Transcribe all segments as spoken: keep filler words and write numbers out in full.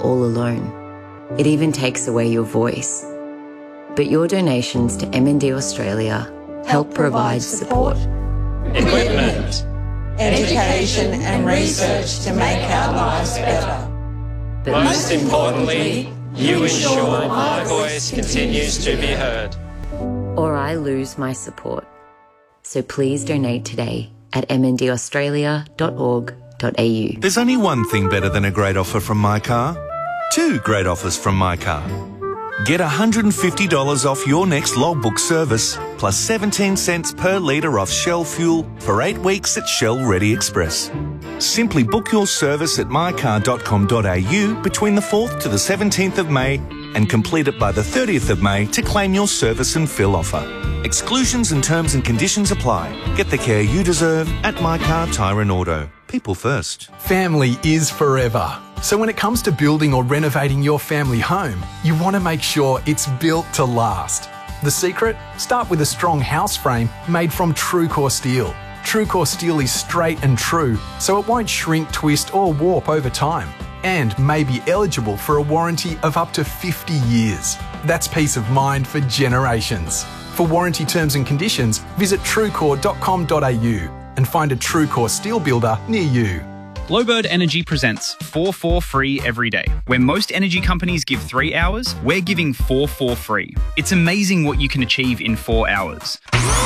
all alone. It even takes away your voice. But your donations to M N D Australia help provide support, equipment, education and research to make our lives better. but Most importantly, you ensure my voice continues to be heard. or I lose my support. So please donate today at m n d australia dot org dot a u. There's only one thing better than a great offer from My Car. Two great offers from My Car. Get one hundred fifty dollars off your next logbook service, plus seventeen cents per litre off Shell fuel for eight weeks at Shell Ready Express. Simply book your service at my car dot com dot a u between the fourth to the seventeenth of May and complete it by the thirtieth of May to claim your service and fill offer. Exclusions and terms and conditions apply. Get the care you deserve at My Car Tyre and Auto. People first. Family is forever. So when it comes to building or renovating your family home, you want to make sure it's built to last. The secret? Start with a strong house frame made from TrueCore steel. TrueCore steel is straight and true, so it won't shrink, twist or warp over time, and may be eligible for a warranty of up to fifty years. That's peace of mind for generations. For warranty terms and conditions, visit truecore dot com dot a u and find a TrueCore steel builder near you. Glowbird Energy presents four four free every day. Where most energy companies give three hours, we're giving four four free. It's amazing what you can achieve in four hours.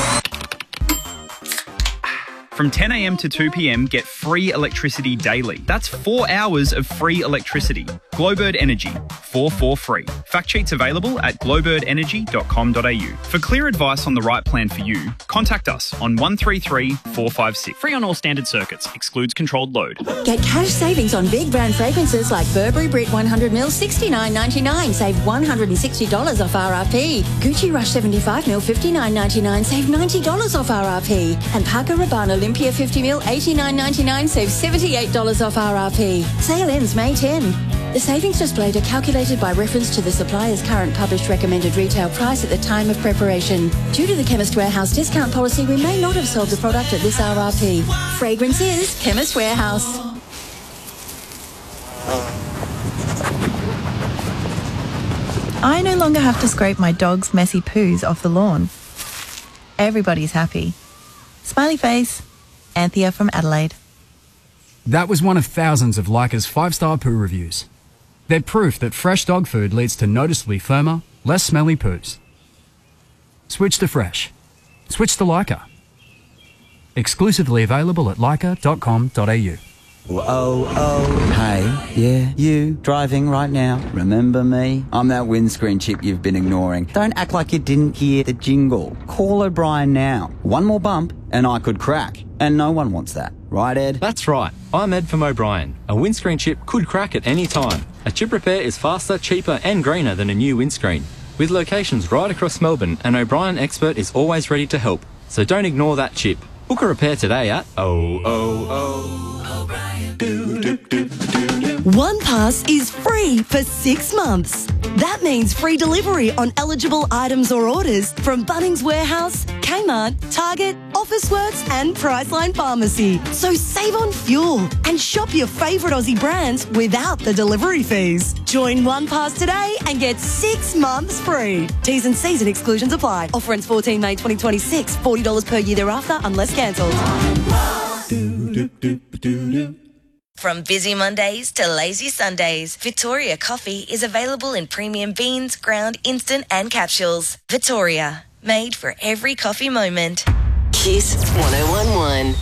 From ten a m to two p m, get free electricity daily. That's four hours of free electricity. Glowbird Energy, four four free. Fact sheets available at glowbird energy dot com dot a u. For clear advice on the right plan for you, contact us on one three three, four five six. Free on all standard circuits. Excludes controlled load. Get cash savings on big brand fragrances like Burberry Brit one hundred mil, sixty-nine ninety-nine. Save one hundred sixty dollars off R R P. Gucci Rush seventy-five mil, fifty-nine ninety-nine. Save ninety dollars off R R P. And Paco Rabanne Olympia fifty mil, eighty-nine ninety-nine. Save seventy-eight dollars off R R P. Sale ends May tenth. The savings displayed are calculated by reference to the supplier's current published recommended retail price at the time of preparation. Due to the Chemist Warehouse discount policy, we may not have sold the product at this R R P. Fragrance is Chemist Warehouse. I no longer have to scrape my dog's messy poos off the lawn. Everybody's happy. Smiley face. Anthea from Adelaide. That was one of thousands of Leica's five-star poo reviews. They're proof that fresh dog food leads to noticeably firmer, less smelly poos. Switch to fresh. Switch to Leica. Exclusively available at leica dot com dot a u. Oh, oh, hey, yeah, you, driving right now, remember me? I'm that windscreen chip you've been ignoring. Don't act like you didn't hear the jingle. Call O'Brien now. One more bump and I could crack. And no one wants that. Right, Ed? That's right. I'm Ed from O'Brien. A windscreen chip could crack at any time. A chip repair is faster, cheaper and greener than a new windscreen. With locations right across Melbourne, an O'Brien expert is always ready to help. So don't ignore that chip. Book a repair today at oh oh oh O'Brien. Do, do, do, do, do. One Pass is free for six months. That means free delivery on eligible items or orders from Bunnings Warehouse, Kmart, Target, Officeworks and Priceline Pharmacy. So save on fuel and shop your favourite Aussie brands without the delivery fees. Join One Pass today and get six months free. T's and C's and exclusions apply. Offer ends fourteenth May twenty twenty-six. forty dollars per year thereafter unless cancelled. From busy Mondays to lazy Sundays, Victoria Coffee is available in premium beans, ground, instant and capsules. Victoria, made for every coffee moment. Kiss one oh one one.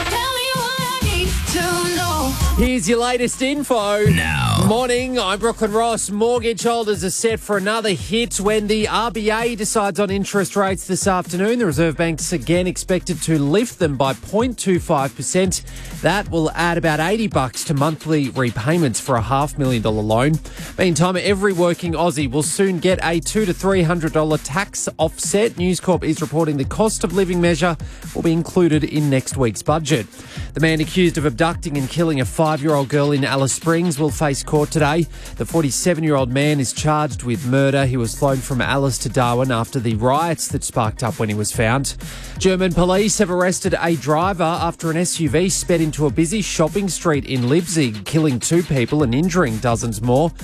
Here's your latest info. Now. Morning, I'm Brooklyn Ross. Mortgage holders are set for another hit when the R B A decides on interest rates this afternoon. The Reserve Bank's again expected to lift them by zero point two five percent. That will add about eighty bucks to monthly repayments for a half million dollar loan. Meantime, every working Aussie will soon get a two hundred to three hundred dollars tax offset. News Corp is reporting the cost of living measure will be included in next week's budget. The man accused of abducting and killing a five-year-old girl in Alice Springs will face court today. The forty-seven-year-old man is charged with murder. He was flown from Alice to Darwin after the riots that sparked up when he was found. German police have arrested a driver after an S U V sped into a busy shopping street in Leipzig, killing two people and injuring dozens more.